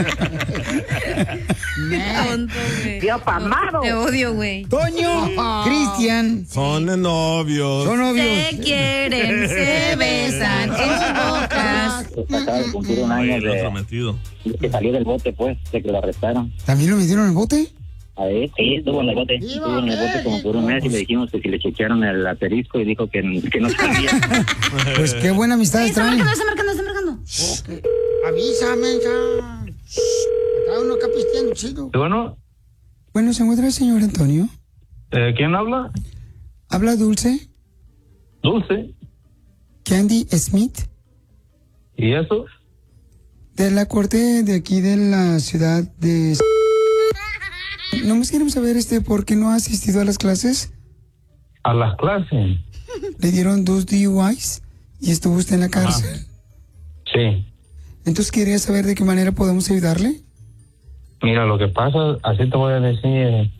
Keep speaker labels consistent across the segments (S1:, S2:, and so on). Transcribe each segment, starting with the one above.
S1: Tonto, güey.
S2: Tío Pamado.
S1: Te odio, güey.
S3: Toño, Cristian.
S4: Son novios.
S3: Son novios.
S1: Se quieren, se besan en sus bocas.
S2: Acaba de cumplir un año
S4: Oye, el otro metido.
S2: que salió del bote, pues, de que lo arrestaron.
S3: ¿También lo metieron en el bote?
S2: A ver, sí, estuvo en el bote. Estuvo en el bote como por un mes y le dijimos que si le chequearon el asterisco y dijo que no sabía.
S3: Pues qué buena amistad
S1: Está
S3: traen.
S1: marcando, está marcando, está marcando.
S3: Okay. Avísame, ya. Acá uno acá pisteando chido.
S5: Bueno,
S3: Bueno, ¿se encuentra el señor Antonio?
S5: ¿quién habla?
S3: ¿Habla Dulce?
S5: Dulce.
S3: Candy Smith,
S5: ¿Y eso?
S3: de la corte de aquí de la ciudad de... Nomás queremos saber, ¿por qué no ha asistido a las clases?
S5: A las clases.
S3: Le dieron 2 DUIs y estuvo usted en la cárcel.
S5: Sí.
S3: Entonces quería saber de qué manera podemos ayudarle.
S5: Mira, lo que pasa, así te voy a decir,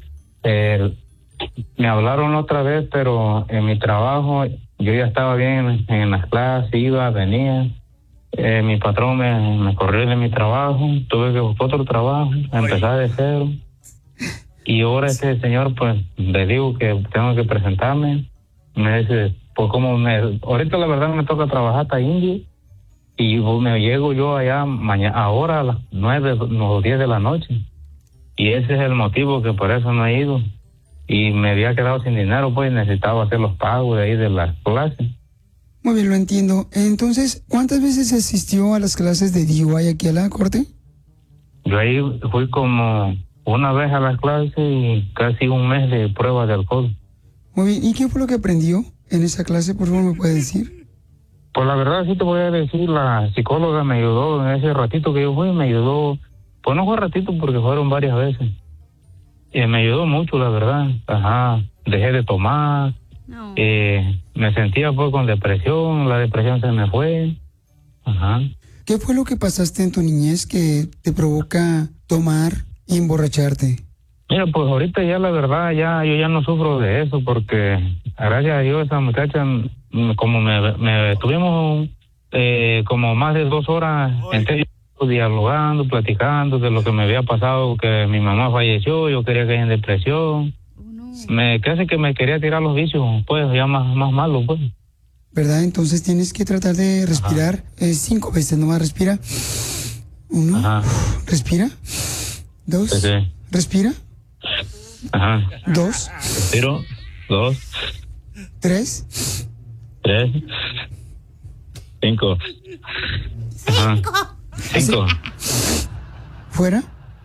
S5: me hablaron otra vez, pero en mi trabajo yo ya estaba bien en las clases, iba, venía. Mi patrón me corrió de mi trabajo, tuve que buscar otro trabajo, empezar de cero. Y ahora este señor, pues, le digo que tengo que presentarme. Me dice, pues ahorita la verdad me toca trabajar hasta India. Y me llego yo allá ahora a las 9 o 10 de la noche. Y ese es el motivo que por eso no he ido. Y me había quedado sin dinero, pues necesitaba hacer los pagos de ahí de las clases.
S3: Muy bien, lo entiendo. Entonces, ¿cuántas veces asistió a las clases de DUI aquí a la corte?
S5: Yo ahí fui como una vez a las clases y casi un mes de prueba de alcohol.
S3: Muy bien, ¿y qué fue lo que aprendió en esa clase? Por favor, ¿me puede decir?
S5: Pues la verdad sí te voy a decir, la psicóloga me ayudó en ese ratito que yo fui, me ayudó. Pues no fue ratito porque fueron varias veces. Y me ayudó mucho, la verdad. Ajá, dejé de tomar.
S1: No.
S5: Me sentía pues con depresión, la depresión se me fue. Ajá.
S3: ¿Qué fue lo que pasaste en tu niñez que te provoca tomar y emborracharte?
S5: Mira, pues ahorita ya la verdad, yo ya no sufro de eso porque gracias a Dios esa muchacha, como me tuvimos como más de 2 horas entre dialogando, platicando de lo que me había pasado, que mi mamá falleció, yo quería caer en depresión. Casi que me quería tirar los vicios, pues ya más malo, pues.
S3: ¿Verdad? Entonces tienes que tratar de respirar 5 veces, nomás respira. 1,
S5: Ajá.
S3: respira. 2,
S5: Sí, sí.
S3: respira.
S5: Ajá.
S3: 2,
S5: Respiro. 2,
S3: 3,
S5: 3, 5. Ajá. 5.
S3: fuera.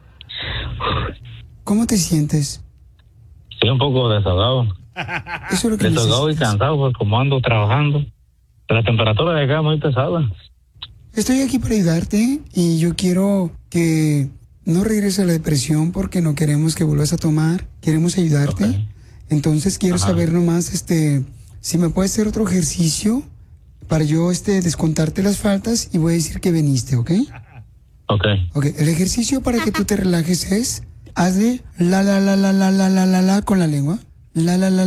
S3: ¿Cómo te sientes?
S5: Estoy un poco desahogado.
S3: Eso es lo que
S5: Desahogado y
S3: necesitas.
S5: cansado, pues como ando trabajando. La temperatura de acá es muy pesada.
S3: Estoy aquí para ayudarte y yo quiero que no regreses a la depresión porque no queremos que vuelvas a tomar, queremos ayudarte.
S5: Okay.
S3: Entonces quiero saber nomás, si me puedes hacer otro ejercicio para yo, descontarte las faltas y voy a decir que viniste, ¿ok?
S5: Ok.
S3: Ok, el ejercicio para que tú te relajes es, haz de la con la lengua. La.
S5: La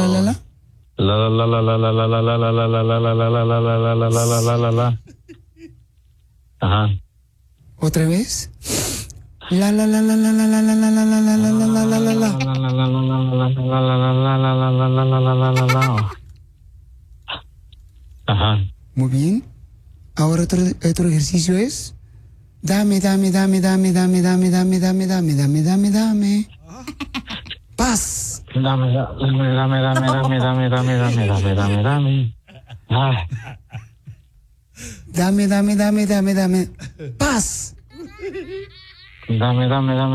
S5: la. Ajá.
S3: Otra vez. La.
S5: Ajá.
S3: Muy bien. Ahora otro ejercicio es, dame. Paz.
S5: Dame. Ah.
S3: Dame. Paz.
S5: Dame.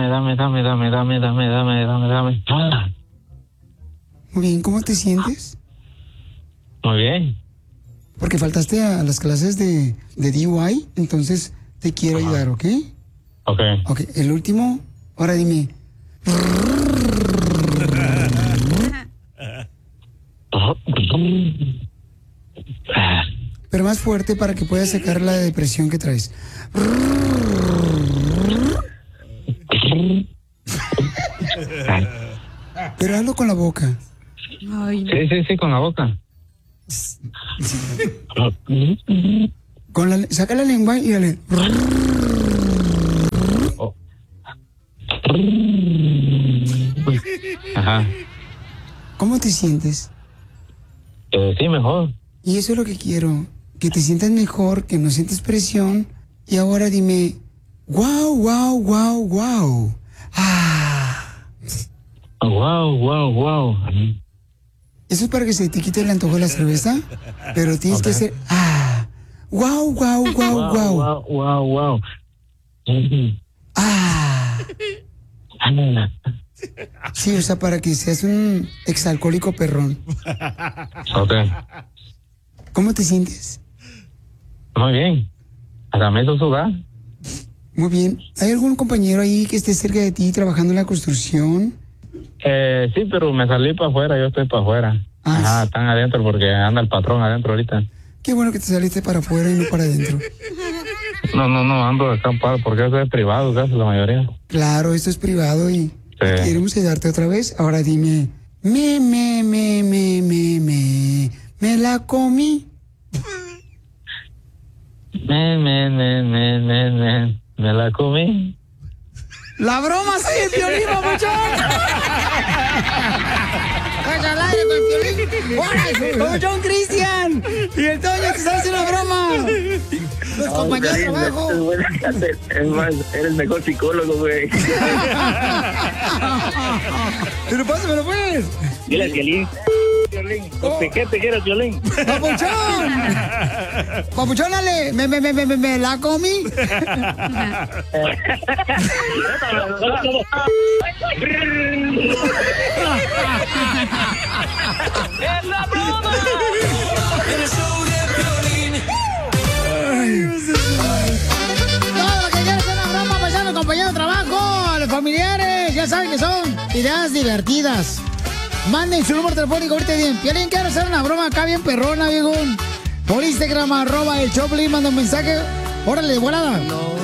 S5: Ah.
S3: Muy bien, ¿cómo te sientes?
S5: Muy bien.
S3: Porque faltaste a las clases de DUI, entonces te quiero ayudar, ¿ok?
S5: Ok.
S3: Ok, el último, ahora dime. Pero más fuerte para que puedas sacar la depresión que traes. Pero hazlo con la boca.
S1: Ay, no.
S5: Sí, con la boca.
S3: Saca la lengua y dale.
S5: Ajá.
S3: ¿Cómo te sientes?
S5: Sí, mejor.
S3: Y eso es lo que quiero, que te sientas mejor, que no sientes presión. Y ahora dime, wow, wow, wow, wow. Ah.
S5: Wow, wow, wow.
S3: Eso es para que se te quite el antojo de la cerveza, pero tienes que hacer, wow, wow, wow, wow.
S5: Wow, wow, wow.
S3: Sí, o sea, para que seas un exalcohólico perrón.
S5: Ok.
S3: ¿Cómo te sientes?
S5: Muy bien. Hasta me hizo sudar.
S3: Muy bien. ¿Hay algún compañero ahí que esté cerca de ti trabajando en la construcción?
S5: Sí, pero me salí para afuera, yo estoy para afuera. Ajá, están adentro porque anda el patrón adentro ahorita.
S3: Qué bueno que te saliste para afuera y no para adentro.
S5: No, ando acampado porque eso es privado casi la mayoría.
S3: Claro, esto es privado y queremos ayudarte otra vez. Ahora dime, me la comí.
S5: Me la comí.
S3: ¡La broma soy el Piolín, papuchón! ¡Estás al aire con el Piolín! ¡Papuchón Cristian! ¡Y el Toño te está haciendo una broma! ¡Los compañeros de trabajo!
S2: Es más, eres mejor psicólogo, güey.
S3: ¡Pero pásamelo, pues!
S2: Dile al Piolín. ¿Qué te quieres, Piolín?
S3: ¡Papuchón! ¡Papuchón, dale! ¡Me la comí!
S6: ¡Es la broma! El show de Piolín.
S3: Todo lo que quieras hacer una broma, paisano, compañero de trabajo, los familiares, ya saben que son ideas divertidas. Manden su número telefónico ahorita bien. Piolín, quiero hacer una broma acá bien perrona, viejo. Por Instagram, @el Choplin, manda un mensaje. Órale, de volada.